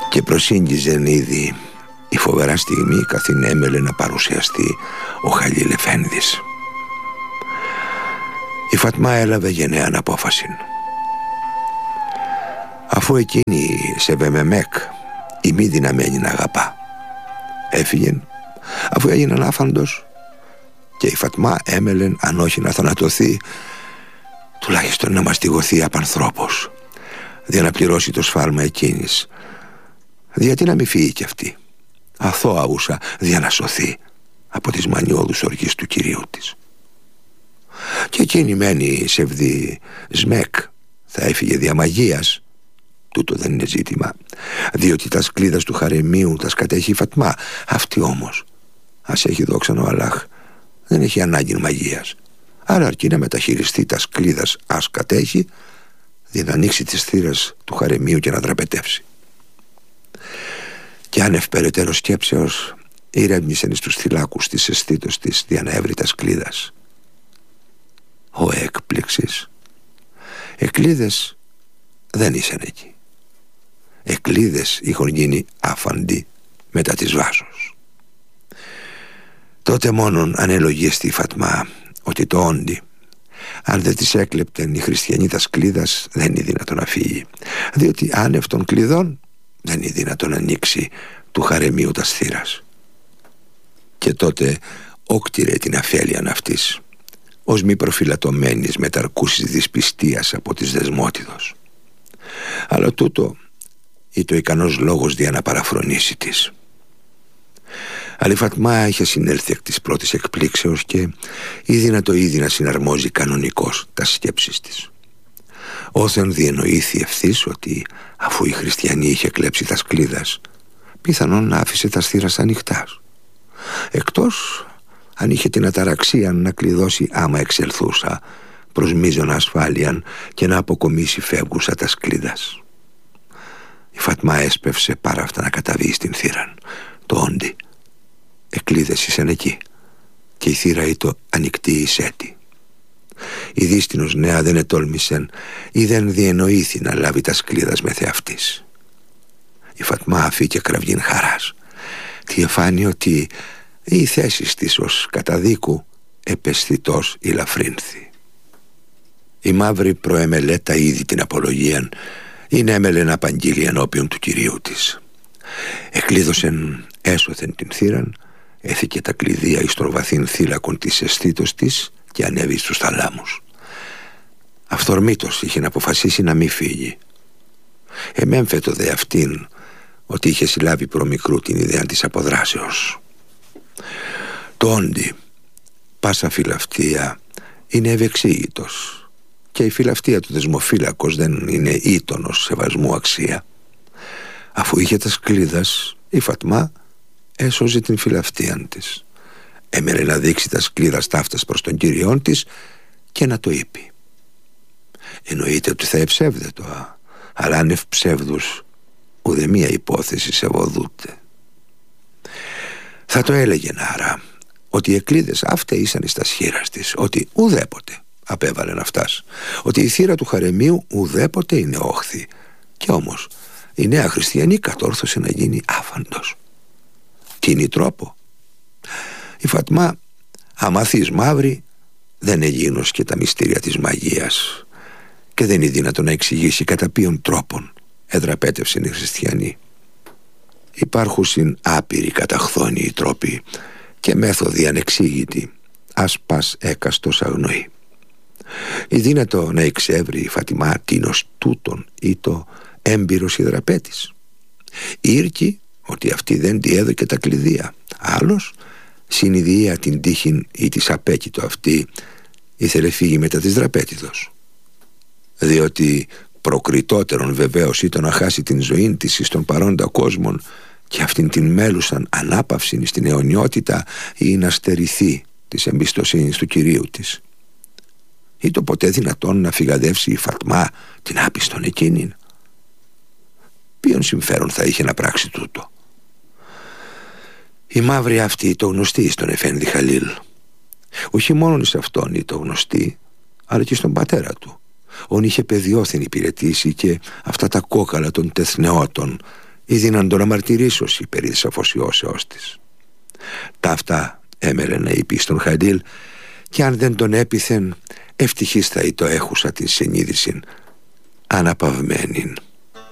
και προσήγγιζεν ήδη η φοβερά στιγμή καθήν έμελε να παρουσιαστεί ο Χαλίλ Εφένδης. Η Φατμά έλαβε γενναίαν απόφαση. Αφού εκείνη σε βεμεμέκ η μη δυναμένη να αγαπά, έφυγεν αφού έγιναν άφαντος, και η Φατμά έμελεν αν όχι να θανατωθεί, τουλάχιστον να μαστιγωθεί απ' ανθρώπους, για να πληρώσει το σφάλμα εκείνης. Γιατί να μη φύγει κι αυτή, αθώα ούσα, για να σωθεί από τις μανιώδους οργής του κυρίου της. Και εκείνη μένει σε βδι σμεκ, θα έφυγε δια μαγείας. Τούτο δεν είναι ζήτημα, διότι τα σκλίδας του χαρεμίου τα κατέχει η Φατμά. Αυτή όμως, ας έχει δόξαν ο Αλλάχ, δεν έχει ανάγκη μαγείας, άρα αρκεί να μεταχειριστεί τα σκλίδας ας κατέχει, για να ανοίξει τις θύρες του χαρεμίου και να δραπετεύσει. Και άνευ περαιτέρω σκέψεως ηρέμνησεν στους θυλάκους της αισθήτως της διαναεύρητας κλίδας. Ο έκπληξης, εκλίδες δεν ήσαν εκεί. Εκλίδες είχαν γίνει άφαντοι μετά της βάσος. Τότε μόνον ανελογίστη η Φατμά ότι το όντι, αν δεν της έκλεπτεν η χριστιανή τας κλίδας, δεν είναι δυνατόν να φύγει, διότι άνευ των κλειδών δεν είναι δυνατόν να ανοίξει του χαρεμίου τας θύρας. Και τότε όκτηρε την αφέλειαν αυτής, ως μη προφυλατωμένης μεταρκούσης δυσπιστίας από της δεσμότιδος. Αλλά τούτο ή το ικανός λόγος για να παραφρονήσει της. Αλλά η Φατμά είχε συνέλθει εκ της πρώτης εκπλήξεως και ήδη να συναρμόζει κανονικώς τα σκέψεις της. Όθεν διενοήθη ευθύς ότι αφού η χριστιανή είχε κλέψει τα σκλίδας, πιθανόν να άφησε τα θύρας ανοιχτάς, εκτός αν είχε την αταραξία να κλειδώσει άμα εξελθούσα προς μείζωνα ασφάλειαν και να αποκομίσει φεύγουσα τα σκλίδας. Η Φατμά έσπευσε πάρα αυτά να καταβεί στην θύραν. Το όντι, εκλίδες ήσαν εκεί και η θύρα ήτο ανοιχτή εις έτη. Η δύστηνος νέα δεν ετόλμησεν ή δεν διενοήθη να λάβει τα σκλίδας με θεαυτής. Η Φατμά αφήκε κραυγήν χαράς. Τι εφάνει ότι η θέση της ως καταδίκου επαισθητός ηλαφρύνθη. Η μαύρη προεμελέτα ήδη την απολογίαν είναι έμελε να απαγγείλει ενώπιον του κυρίου της. Εκλείδωσεν έσωθεν την θύραν, έθηκε τα κλειδία εις τον βαθύν θύλακον της αισθήτως της και ανέβη στους θαλάμους. Αυθορμήτως είχε να αποφασίσει να μη φύγει. Εμέμφετο δε αυτήν ότι είχε συλλάβει προμικρού την ιδέα της αποδράσεως. Το όντι, πάσα φιλαυτία, είναι ευεξήγητος και η φιλαυτία του δεσμοφύλακος δεν είναι ήτονος σεβασμού αξία. Αφού είχε τα σκλίδας, η Φατμά έσωζε την φιλαυτίαν της. Έμελε να δείξει τα σκλίδας ταύτας προς τον κύριον της και να το είπε. Εννοείται ότι θα εψεύδετο, αλλά αν ευψεύδους ουδε μία υπόθεση σεβοδούται. Θα το έλεγε άρα ότι οι εκλίδες αυτά ήσαν εις τα σχήρας της, ότι ουδέποτε απέβαλεν αυτάς, ότι η θύρα του χαρεμίου ουδέποτε είναι όχθη. Και όμως η νέα χριστιανή κατόρθωσε να γίνει άφαντος. Τι είναι η τρόπο? Η Φατμά, αμαθής μαύρη, δεν εγίνος και τα μυστήρια της μαγείας και δεν είναι δυνατόν να εξηγήσει κατά ποιον τρόπον εδραπέτευσεν οι χριστιανοί. Υπάρχουσιν άπειροι καταχθόνιοι τρόποι και μέθοδοι ανεξήγητοι, ας πας έκαστος αγνοεί. Η δύνατο να εξεύρει η Φατιμά τίνος τούτον ή το έμπειρος υδραπέτης. Ήρκει ότι αυτή δεν τη έδωκε τα κλειδία. Άλλος συνειδεία την τύχην ή της απέκητο αυτή ήθελε φύγει μετά της δραπέτιδος, διότι προκριτότερον βεβαίως ήταν να χάσει την ζωή της εις τον παρόντα κόσμον και αυτήν την μέλουσαν ανάπαυσιν στην αιωνιότητα ή να στερηθεί της εμπιστοσύνης του κυρίου της. Ή το ποτέ δυνατόν να φυγαδεύσει η Φατμά την άπιστον εκείνην? Ποιον συμφέρον θα είχε να πράξει τούτο? Η μαύρη αυτή το γνωστή στον Εφένδη Χαλίλ. Όχι μόνον εις αυτόν ή το γνωστή, αλλά και στον πατέρα του, όν είχε παιδιόθεν υπηρετήσει και αυτά τα κόκαλα των τεθνεώτων είδιναν τον αμαρτυρήσωση περί της αφοσιώσεώς της. Ταύτα έμερε να είπε στον Χαντήλ, και αν δεν τον έπιθεν, ευτυχής θα ή το έχουσα την συνείδησιν αναπαυμένην.